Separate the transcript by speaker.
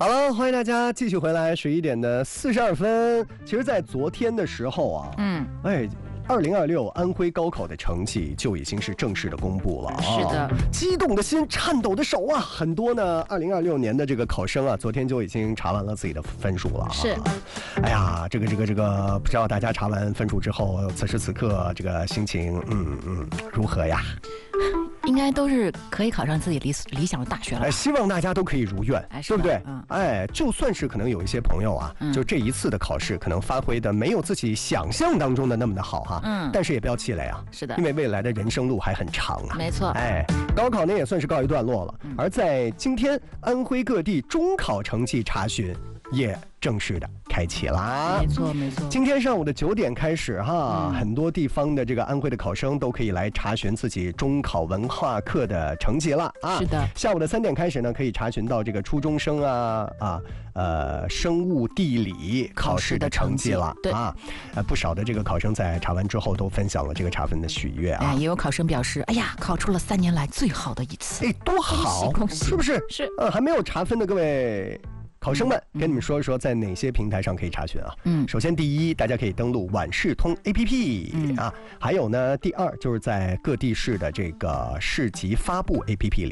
Speaker 1: 好了，欢迎大家继续回来，11:42。其实，在昨天的时候啊，2026安徽高考的成绩就已经是正式的公布了啊！
Speaker 2: 是的，
Speaker 1: 激动的心，颤抖的手啊！很多呢，2026年的这个考生啊，昨天就已经查完了自己的分数了啊！
Speaker 2: 是，
Speaker 1: 哎呀，这个，不知道大家查完分数之后，此时此刻这个心情，如何呀？
Speaker 2: 应该都是可以考上自己理想的大学了。
Speaker 1: 希望大家都可以如愿，对不对？就算是可能有一些朋友啊，就这一次的考试可能发挥的没有自己想象当中的那么的好哈，但是也不要气馁啊，
Speaker 2: 是的，
Speaker 1: 因为未来的人生路还很长啊。
Speaker 2: 没错，
Speaker 1: 高考呢也算是告一段落了，而在今天，安徽各地中考成绩查询也正式的开启啦。
Speaker 2: 没错。
Speaker 1: 今天上午的9点开始哈，很多地方的这个安徽的考生都可以来查询自己中考文化课的成绩了啊。
Speaker 2: 是的。
Speaker 1: 下午的3点开始呢，可以查询到这个初中生生物地理考试的成绩了。
Speaker 2: 对
Speaker 1: 不少的这个考生在查完之后都分享了这个查分的喜悦啊。
Speaker 2: 也有考生表示，哎呀，考出了3年来最好的一次。
Speaker 1: 多好，
Speaker 2: 恭喜，
Speaker 1: 是不是？
Speaker 2: 是。
Speaker 1: 还没有查分的各位考生们，跟你们说一说在哪些平台上可以查询啊？首先第一，大家可以登录晚市通 APP 啊，还有呢，第二就是在各地市的这个市级发布 APP